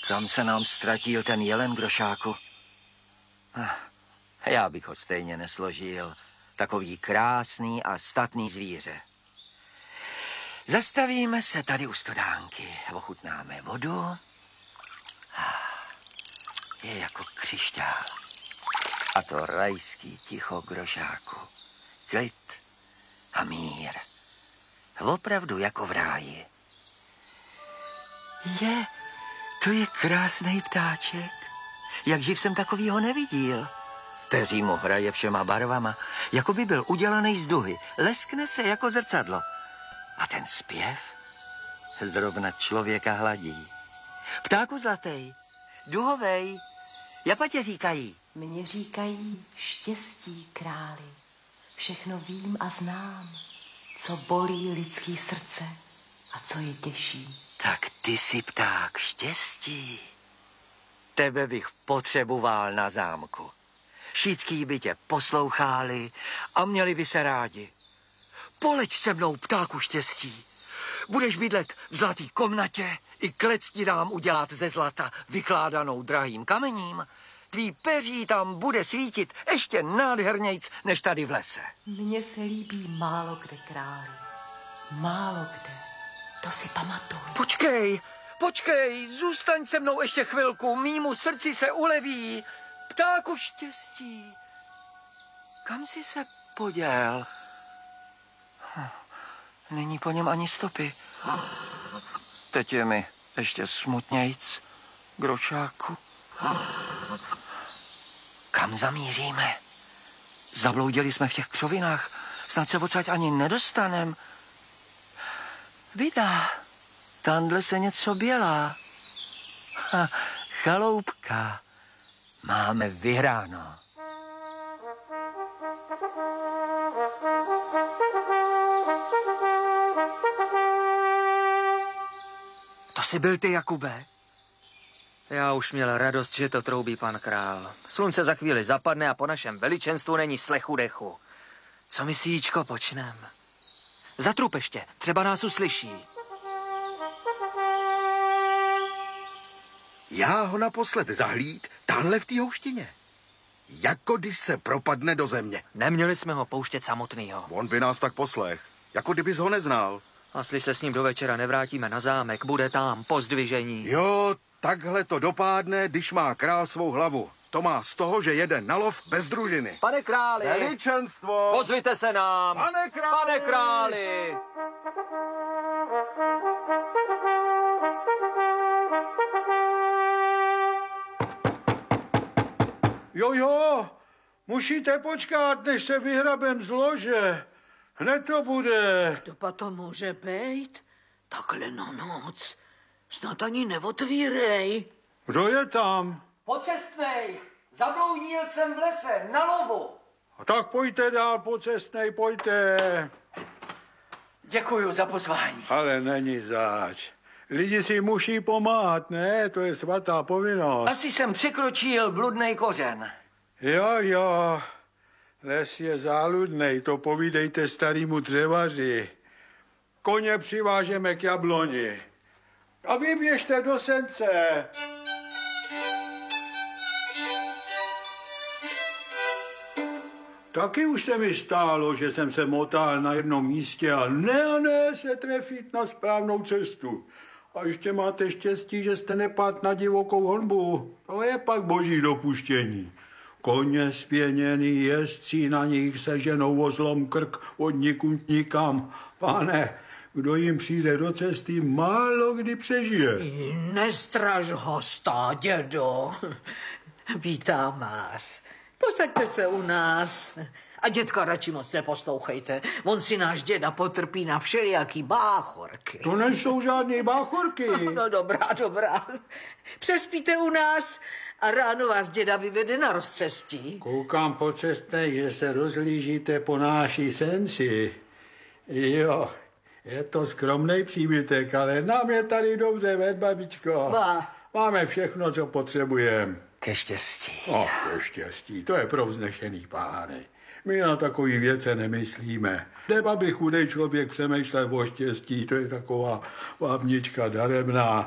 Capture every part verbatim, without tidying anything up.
Kam se nám ztratil ten jelen, Grošáku? Já bych ho stejně nesložil. Takový krásný a statný zvíře. Zastavíme se tady u studánky. Ochutnáme vodu. Je jako křišťál. A to rajský ticho, Grošáku. Klid a mír. Opravdu jako v ráji. Je, to je krásný ptáček. Jak živ jsem takovýho neviděl. Peří mu hraje všema barvama, jako by byl udělaný z duhy. Leskne se jako zrcadlo. A ten zpěv zrovna člověka hladí. Ptáku zlatej, duhovej, japa tě říkají? Mně říkají štěstí, králi. Všechno vím a znám, co bolí lidský srdce a co je těší. Tak ty jsi pták štěstí. Tebe bych potřeboval na zámku. Šítský by tě poslouchali a měli by se rádi. Poleď se mnou, ptáku štěstí. Budeš bydlet v zlatý komnatě, i klec ti dám udělat ze zlata, vykládanou drahým kamením. Tvý peří tam bude svítit ještě nádhernějc, než tady v lese. Mně se líbí málo kde, králi. Málo kde. To si pamatuj. Počkej, počkej, zůstaň se mnou ještě chvilku, mýmu srdci se uleví. Ptáku štěstí, kam jsi se poděl? Není po něm ani stopy. Teď je mi ještě smutnějc, Grošáku. Kam zamíříme? Zabloudili jsme v těch křovinách. Snad se odsaď ani nedostanem. Vidá, tamhle se něco bělá. Ha, chaloupka. Máme vyhráno. To jsi byl ty, Jakube? Já už měl radost, že to troubí pan král. Slunce za chvíli zapadne a po našem veličenstvu není slechu dechu. Co my si, Jíčko, počnem? Zatrup ještě, třeba nás uslyší. Já ho naposled zahlíd, tamhle v té houštině. Jako když se propadne do země. Neměli jsme ho pouštět samotnýho. On by nás tak poslech, jako kdybys ho neznal. Asli se s ním do večera nevrátíme na zámek, bude tam po zdvižení. Jo, takhle to dopadne, když má král svou hlavu. To má z toho, že jede na lov bez družiny. Pane králi! Veličenstvo! Ozvěte se nám! Pane králi! Pane králi! Jo, jo, musíte počkat, než se vyhrabem z lože. Hned to bude. Kdo pa to může být? Takhle na noc. Snad ani neotvírej. Kdo je tam? Počestnej, zabloudil jsem v lese, na lovu. A tak pojďte dál, pocestnej, pojďte. Děkuju za pozvání. Ale není zač. Lidi si musí pomáhat, ne? To je svatá povinnost. Asi jsem překročil bludnej kořen. Jo, jo. Les je záludnej, to povídejte starýmu dřevaři. Koně přivážeme k jabloni. A vy běžte do sence. Taky už se mi stálo, že jsem se motal na jednom místě a ne a ne se trefit na správnou cestu. A ještě máte štěstí, že jste nepad na divokou honbu. To je pak boží dopuštění. Koně spěněný, jezdci na nich se ženou o zlom krk od nikud nikam. Pane, kdo jim přijde do cesty, málo kdy přežije. Nestraž hosta, dědo. Vítám vás. Posaďte se u nás. A dětka radši moc neposlouchejte. On si náš děda potrpí na všelijaký báchorky. To nejsou žádné báchorky. No dobrá, dobrá. Přespíte u nás a ráno vás děda vyvede na rozcestí. Koukám po cestě, že se rozlížíte po náší senci. Jo, je to skromný příbytek, ale nám je tady dobře, ved, babičko. Má. Máme všechno, co potřebujeme. Ke štěstí. O, ke štěstí, to je pro vznešený pány. My na takový věce nemyslíme. Neba by chudej člověk přemýšlel o štěstí, to je taková vábnička daremná.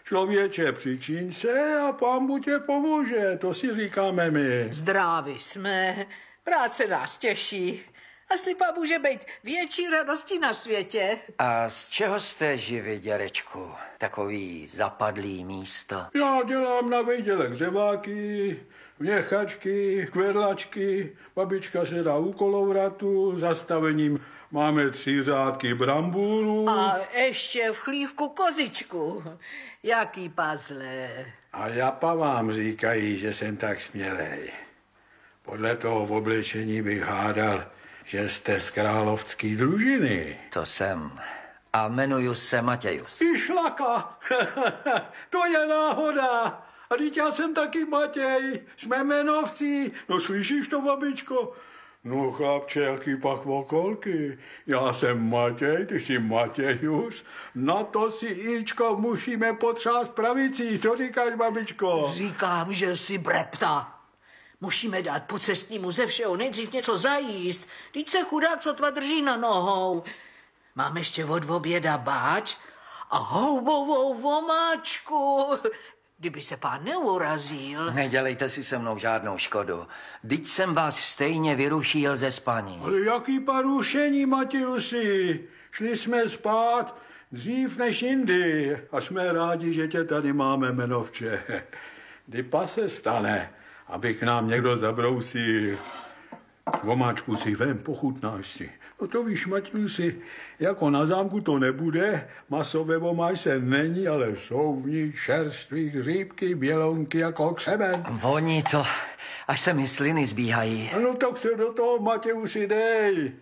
Člověče, přičiň se a pán Bůh tě pomůže, to si říkáme my. Zdraví jsme, práce nás těší. A slipa může být větší radosti na světě. A z čeho jste živi, dědečku? Takový zapadlý místo. Já dělám na výdělek řeváky, měchačky, kvedlačky, babička se dá u kolovratu, zastavením máme tři řádky brambůrů. A ještě v chlívku kozičku. Jaký pazle. A japa vám říkají, že jsem tak smělej. Podle toho v oblečení bych hádal, že jste z královské družiny. To jsem. A jmenuju se Matějus. I šlaka, to je náhoda. A teď já jsem taky Matěj, jsme jmenovci. No slyšíš to, babičko? No chlapče, jaký pak okolky. Já jsem Matěj, ty jsi Matějus. Na to si, Ičko, musíme potřást pravicí. Co říkáš, babičko? Říkám, že jsi brepta. Musíme dát pocestnímu ze všeho nejdřív něco zajíst. Teď se chudák sotva drží na nohou. Mám ještě od oběda báč a houbovou vomáčku. Kdyby se pán neurazil. Nedělejte si se mnou žádnou škodu. Vždyť jsem vás stejně vyrušil ze spaní. Ale jaký parušení, Matějusi? Šli jsme spát dřív než jindy a jsme rádi, že tě tady máme, jmenovče. Kdy pa se stane, aby k nám někdo zabrousil. Vomáčku si vem, pochutnáš si. No to víš, Matějusi, jako na zámku to nebude, masové vomáčce není, ale jsou v ní čerství hříbky, bělounky jako křemen. Voní to, až se mi sliny zbíhají. No tak se do toho, Matějusi, dej.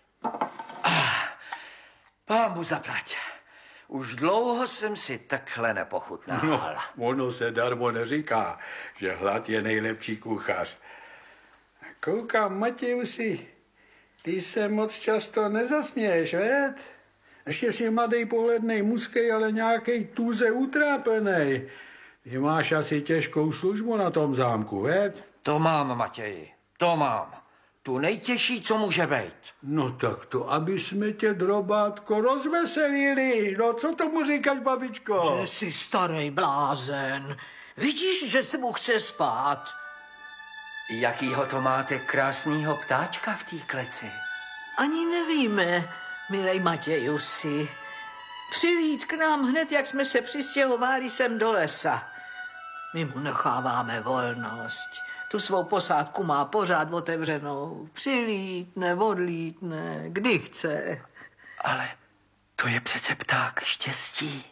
Pán Bůh zaplať. Už dlouho jsem si takhle nepochutnal. No, ono se darmo neříká, že hlad je nejlepší kuchař. Koukám, Matějusi, ty se moc často nezasměješ, věd? Ještě si mladej pohlednej muskej, ale nějakej tuze utrápenej. Ty máš asi těžkou službu na tom zámku, věd? To mám, Matěji, to mám. Tu nejtěžší, co může být. No tak to, aby jsme tě, drobátko, rozveselili. No co tomu říkáš, babičko? Že jsi starý blázen. Vidíš, že se mu chce spát. Jakýho to máte krásnýho ptáčka v té kleci? Ani nevíme, milej Matějusi. Přilít k nám hned, jak jsme se přistěhovali sem do lesa. My mu necháváme volnost. Tu svou posádku má pořád otevřenou. Přilítne, odlítne, kdy chce. Ale to je přece pták štěstí.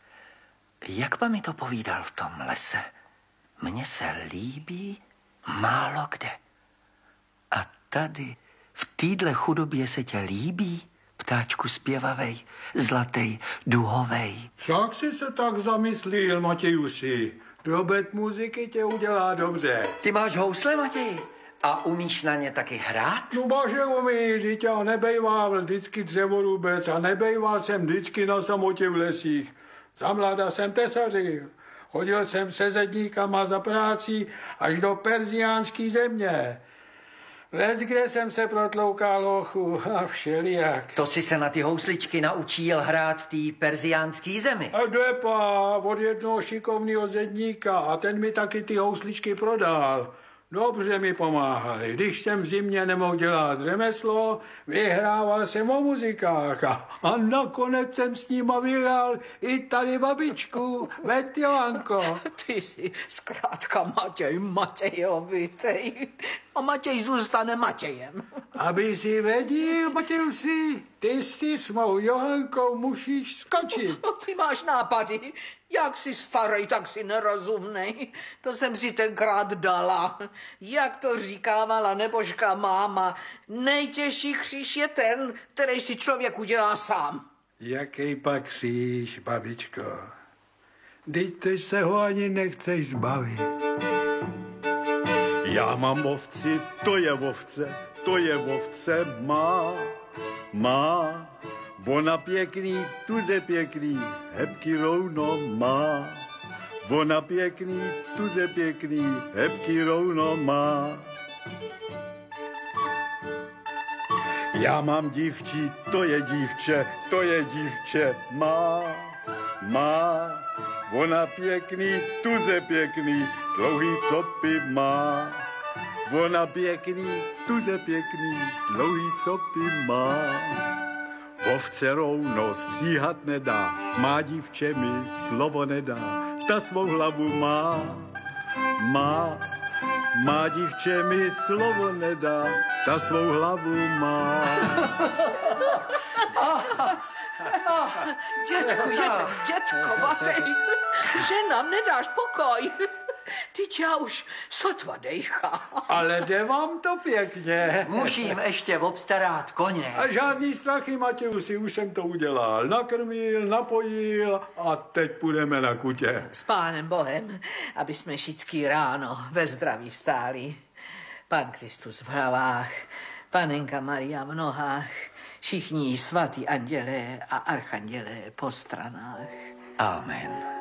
Jak by mi to povídal v tom lese? Mně se líbí málo kde. A tady, v téhle chudobě se tě líbí, ptáčku zpěvavej, zlatej, duhovej. Jak jsi se tak zamyslil, Matějusi? Drobet muziky tě udělá dobře. Ty máš housle, Matěj? A umíš na ně taky hrát? No bože umí, dítě, nebejval vždycky dřevorubec a nebejval jsem vždycky na samotě v lesích. Za mláda jsem tesařil. Chodil jsem se zedníkama za práci až do perziánský země. Lec, kde jsem se protloukal lochu a všelijak. To si se na ty housličky naučil hrát v té perziánské zemi. A depa od jednoho šikovného zedníka a ten mi taky ty housličky prodal. Dobře mi pomáhali. Když jsem v zimě nemohl dělat řemeslo, vyhrával jsem o muzikách a, a nakonec jsem s nima vyhrál i tady babičku, veď Johanko. Ty jsi zkrátka Matěj Matějovitej. A Matěj zůstane Matějem. Aby si věděl, Matějusi, ty si s mou Johankou musíš skočit. No, ty máš nápady. Jak jsi starý, tak jsi nerozumnej. To jsem si tenkrát dala. Jak to říkávala nebožka máma, nejtěžší kříž je ten, který si člověk udělá sám. Jaký pak kříž, babičko? Teď ty se ho ani nechceš zbavit. Já mám ovci, to je ovce, to je ovce má, má. Ona pěkný, tuze pěkný, hebky rovno má. Ona pěkný, tuze pěkný, hebky rovno má. Já mám dívčí, to je dívče, to je dívče, má, má. Ona pěkný, tuze pěkný, dlouhý copy má. Ona pěkný, tuze pěkný, dlouhý copy má. Ovce rovno stříhat nedá, má dívče mi slovo nedá, ta svou hlavu má, má. Má dívče mi slovo nedá, ta svou hlavu má. Dětku, dětku, dětko, Matej, že nám nedáš pokoj. Teď já už sotva dejchám. Ale jde vám to pěkně. Musím ještě obstarat koně. A žádný strachy, Matějusi, už jsem to udělal. Nakrmil, napojil a teď půjdeme na kutě. S pánem Bohem, aby jsme všichni ráno ve zdraví vstáli. Pan Kristus v hlavách, panenka Maria v nohách, všichni svatí andělé a archandělé po stranách. Amen.